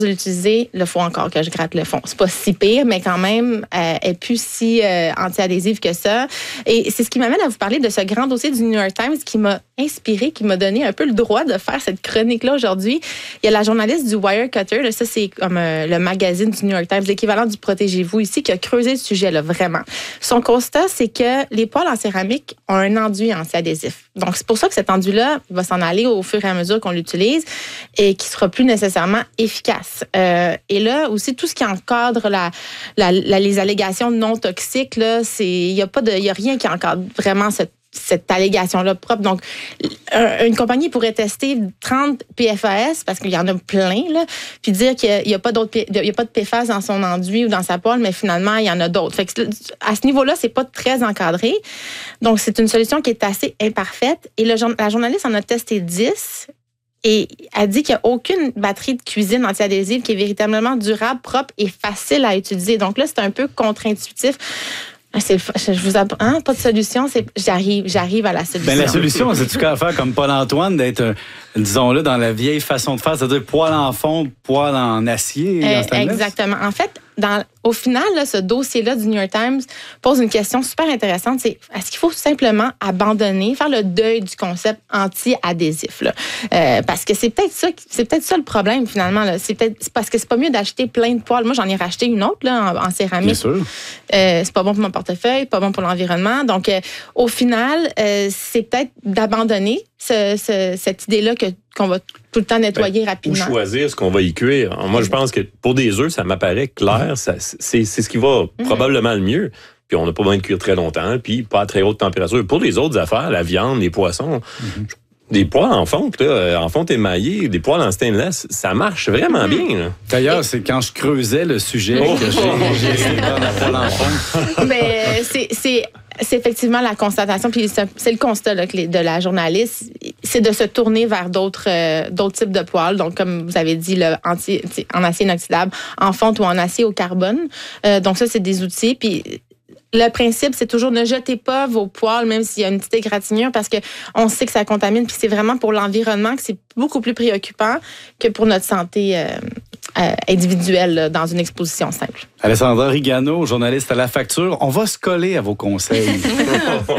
de l'utiliser, il faut encore que je gratte le fond. C'est pas si pire, mais quand même, elle est plus si anti-adhésive que ça. Et c'est ce qui m'amène à vous parler de ce grand dossier du New York Times qui m'a inspiré, qui m'a donné un peu le droit de faire cette chronique-là aujourd'hui. Il y a la journaliste du Wirecutter, là, ça c'est comme le magazine du New York Times, l'équivalent du Protégez-vous ici, qui a creusé le sujet, là, vraiment. Son constat, c'est que les poêles en céramique ont un enduit anti-adhésif. Donc, c'est pour ça que cet enduit-là va s'en aller au fur et à mesure qu'on l'utilise et qui sera plus nécessairement efficace. Et là, aussi, tout ce qui encadre les allégations non toxiques, là, il y a rien qui encadre vraiment cette allégation-là propre. Donc, une compagnie pourrait tester 30 PFAS, parce qu'il y en a plein, là, puis dire qu'il n'y a pas de PFAS dans son enduit ou dans sa poêle, mais finalement, il y en a d'autres. Fait que à ce niveau-là, c'est pas très encadré. Donc, c'est une solution qui est assez imparfaite. Et la journaliste en a testé 10 et a dit qu'il n'y a aucune batterie de cuisine anti-adhésive qui est véritablement durable, propre et facile à utiliser. Donc là, c'est un peu contre-intuitif. Je vous apprends, pas de solution, j'arrive à la solution. Ben, la solution, c'est-tu qu'à faire comme Paul-Antoine, d'être, disons-le, dans la vieille façon de faire, c'est-à-dire poêle en fonte, poêle en acier, en stainless? Exactement. En fait, au final, là, ce dossier-là du New York Times pose une question super intéressante. C'est est-ce qu'il faut simplement abandonner, faire le deuil du concept anti-adhésif? Là? Parce que c'est peut-être ça le problème, finalement. Là. C'est parce que c'est pas mieux d'acheter plein de poêles. Moi, j'en ai racheté une autre là, en céramique. Bien sûr. C'est pas bon pour mon portefeuille, pas bon pour l'environnement. Donc, au final, c'est peut-être d'abandonner cette idée-là qu'on va tout le temps nettoyer rapidement. Ou choisir ce qu'on va y cuire. Moi, je pense que pour des œufs, ça m'apparaît clair. C'est ce qui va probablement le mieux. Puis on n'a pas besoin de cuire très longtemps, puis pas à très haute température. Pour les autres affaires, la viande, les poissons, des poêles en fonte, là, en fonte émaillée, des poêles en stainless, ça marche vraiment bien. Là. D'ailleurs, c'est quand je creusais le sujet que j'ai essayé de faire la poêle en fonte. Mais c'est effectivement la constatation, puis c'est le constat là, de la journaliste, c'est de se tourner vers d'autres types de poêles. Donc, comme vous avez dit, en acier inoxydable, en fonte ou en acier au carbone. Donc, ça, c'est des outils. Puis, le principe, c'est toujours ne jetez pas vos poêles, même s'il y a une petite égratignure, parce que on sait que ça contamine. Puis, c'est vraiment pour l'environnement que c'est beaucoup plus préoccupant que pour notre santé individuelle là, dans une exposition simple. Alessandra Rigano, journaliste à La Facture, on va se coller à vos conseils.